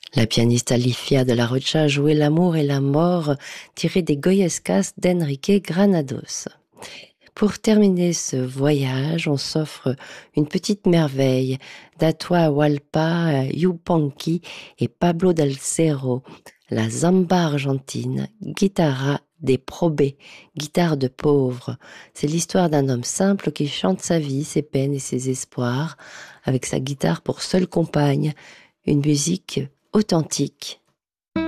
La pianiste Alicia de la Rocha a joué L'amour et la mort, tiré des Goyescas d'Enrique Granados. Pour terminer ce voyage, on s'offre une petite merveille d'Atahualpa Yupanqui et Pablo del Cerro, la zamba argentine, guitarra des probés, guitare de pauvre. C'est l'histoire d'un homme simple qui chante sa vie, ses peines et ses espoirs, avec sa guitare pour seule compagne, une musique authentique